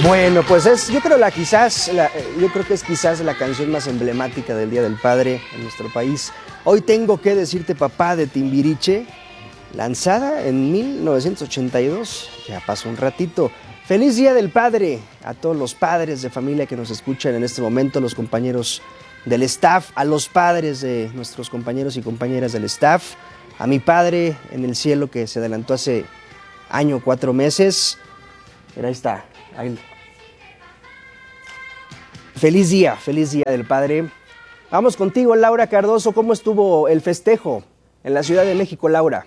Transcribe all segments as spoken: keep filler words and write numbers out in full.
Bueno, pues es, yo creo la quizás, la, yo creo que es quizás la canción más emblemática del Día del Padre en nuestro país. Hoy tengo que decirte, papá, de Timbiriche, lanzada en mil novecientos ochenta y dos. Ya pasó un ratito. Feliz Día del Padre a todos los padres de familia que nos escuchan en este momento, los compañeros del staff, a los padres de nuestros compañeros y compañeras del staff, a mi padre en el cielo que se adelantó hace año, cuatro meses. Mira, ahí está. Ahí. Feliz día, feliz Día del Padre. Vamos contigo, Laura Cardoso. ¿Cómo estuvo el festejo en la Ciudad de México, Laura?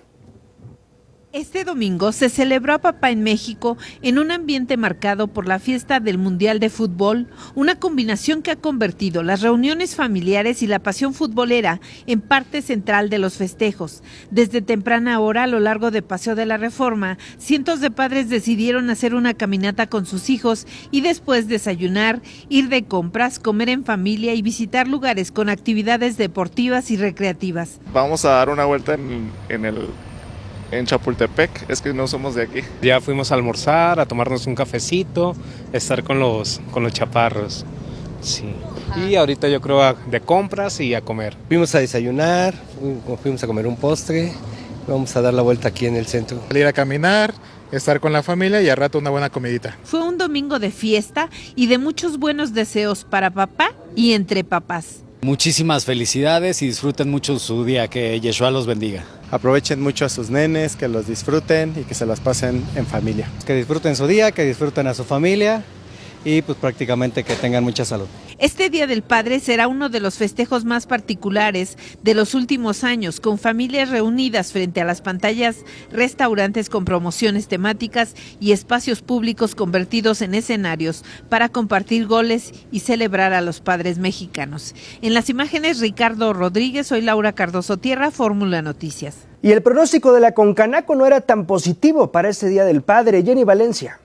Este domingo se celebró a Papá en México en un ambiente marcado por la fiesta del Mundial de Fútbol, una combinación que ha convertido las reuniones familiares y la pasión futbolera en parte central de los festejos. Desde temprana hora, a lo largo de Paseo de la Reforma, cientos de padres decidieron hacer una caminata con sus hijos y después desayunar, ir de compras, comer en familia y visitar lugares con actividades deportivas y recreativas. Vamos a dar una vuelta en, en el... en Chapultepec, es que no somos de aquí. Ya fuimos a almorzar, a tomarnos un cafecito, estar con los, con los chaparros, sí. Y ahorita yo creo a, de compras y a comer. Fuimos a desayunar, fuimos a comer un postre, vamos a dar la vuelta aquí en el centro. Salir a caminar, estar con la familia y al rato una buena comidita. Fue un domingo de fiesta y de muchos buenos deseos para papá y entre papás. Muchísimas felicidades y disfruten mucho su día, que Yeshua los bendiga. Aprovechen mucho a sus nenes, que los disfruten y que se las pasen en familia. Que disfruten su día, que disfruten a su familia y pues prácticamente que tengan mucha salud. Este Día del Padre será uno de los festejos más particulares de los últimos años, con familias reunidas frente a las pantallas, restaurantes con promociones temáticas y espacios públicos convertidos en escenarios para compartir goles y celebrar a los padres mexicanos. En las imágenes, Ricardo Rodríguez, soy Laura Cardoso Tierra, Fórmula Noticias. Y el pronóstico de la Concanaco no era tan positivo para este Día del Padre. Jenny Valencia.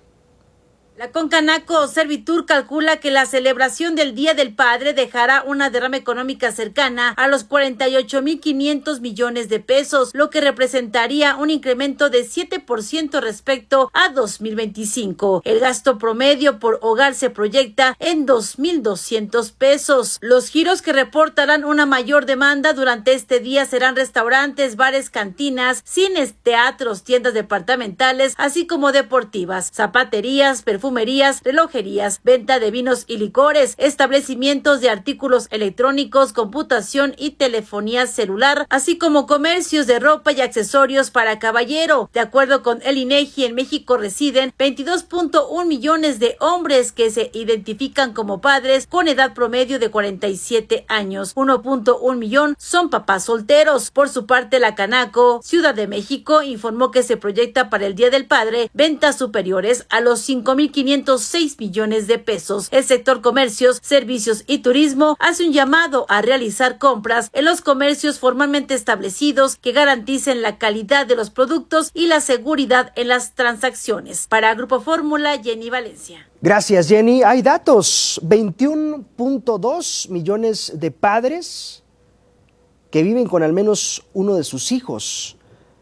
La Concanaco Servitur calcula que la celebración del Día del Padre dejará una derrama económica cercana a los cuarenta y ocho mil quinientos millones de pesos, lo que representaría un incremento de siete por ciento respecto a dos mil veinticinco. El gasto promedio por hogar se proyecta en dos mil doscientos pesos. Los giros que reportarán una mayor demanda durante este día serán restaurantes, bares, cantinas, cines, teatros, tiendas departamentales, así como deportivas, zapaterías, perfumerías, relojerías, venta de vinos y licores, establecimientos de artículos electrónicos, computación y telefonía celular, así como comercios de ropa y accesorios para caballero. De acuerdo con el INEGI, en México residen veintidós punto uno millones de hombres que se identifican como padres con edad promedio de cuarenta y siete años. uno punto uno millón son papás solteros. Por su parte, la Canaco Ciudad de México informó que se proyecta para el Día del Padre ventas superiores a los cinco mil quinientos seis millones de pesos. El sector comercios, servicios y turismo hace un llamado a realizar compras en los comercios formalmente establecidos que garanticen la calidad de los productos y la seguridad en las transacciones. Para Grupo Fórmula, Jenny Valencia. Gracias, Jenny. Hay datos. veintiuno punto dos millones de padres que viven con al menos uno de sus hijos.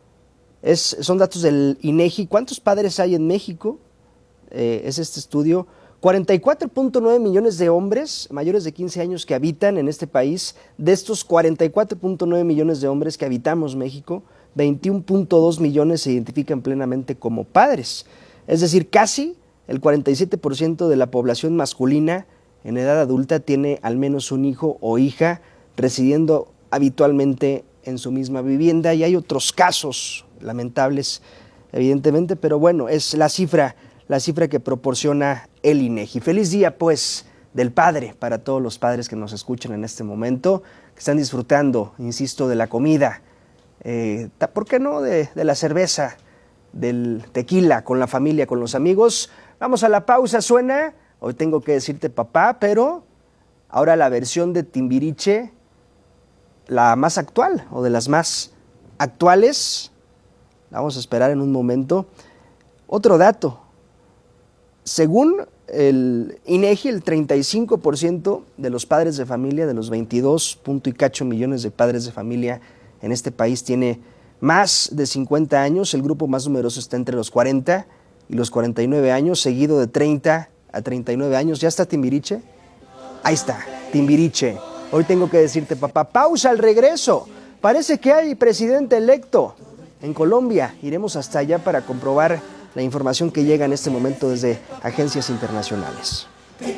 Es, son datos del INEGI. ¿Cuántos padres hay en México? Eh, es este estudio, cuarenta y cuatro punto nueve millones de hombres mayores de quince años que habitan en este país. De estos cuarenta y cuatro punto nueve millones de hombres que habitamos México, veintiuno punto dos millones se identifican plenamente como padres. Es decir, casi el cuarenta y siete por ciento de la población masculina en edad adulta tiene al menos un hijo o hija residiendo habitualmente en su misma vivienda, y hay otros casos lamentables, evidentemente, pero bueno, es la cifra la cifra que proporciona el INEGI. Feliz día, pues, del padre para todos los padres que nos escuchan en este momento, que están disfrutando, insisto, de la comida, eh, ¿por qué no?, de, de la cerveza, del tequila, con la familia, con los amigos. Vamos a la pausa, suena, hoy tengo que decirte papá, pero ahora la versión de Timbiriche, la más actual, o de las más actuales, la vamos a esperar en un momento. Otro dato. Según el INEGI, el treinta y cinco por ciento de los padres de familia, de los veintidós punto y cacho millones de padres de familia en este país, tiene más de cincuenta años. El grupo más numeroso está entre los cuarenta y los cuarenta y nueve años, seguido de treinta a treinta y nueve años. ¿Ya está Timbiriche? Ahí está, Timbiriche. Hoy tengo que decirte, papá, pausa al regreso. Parece que hay presidente electo en Colombia. Iremos hasta allá para comprobar la información que llega en este momento desde agencias internacionales.